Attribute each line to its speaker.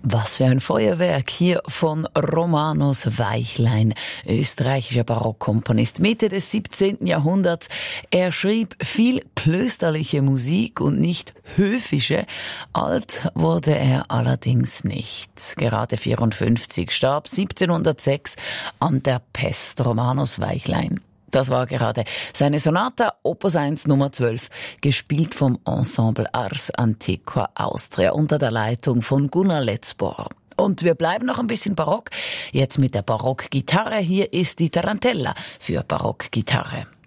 Speaker 1: Was für ein Feuerwerk hier von Romanos Weichlein, österreichischer Barockkomponist Mitte des 17. Jahrhunderts. Er schrieb viel klösterliche Musik und nicht höfische. Alt wurde er allerdings nicht. Gerade 54, starb 1706 an der Pest. Romanos Weichlein. Das war gerade seine Sonata Opus 1 Nummer 12, gespielt vom Ensemble Ars Antiqua Austria unter der Leitung von Gunnar Letzbohr. Und wir bleiben noch ein bisschen barock, jetzt mit der Barockgitarre. Hier ist die Tarantella für Barockgitarre.